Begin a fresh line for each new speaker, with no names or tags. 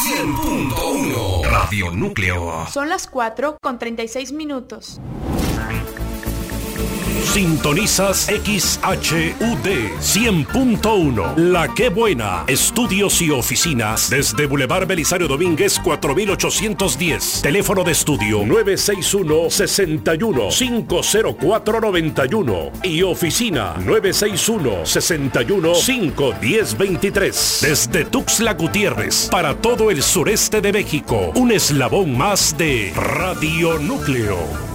100.1 Radio Núcleo.
Son las 4:36.
Sintonizas XHUD 100.1. La Qué Buena. Estudios y oficinas desde Boulevard Belisario Domínguez 4810. Teléfono de estudio 961-61-50491 y oficina 961-61-51023. Desde Tuxtla Gutiérrez para todo el sureste de México. Un eslabón más de Radio Núcleo.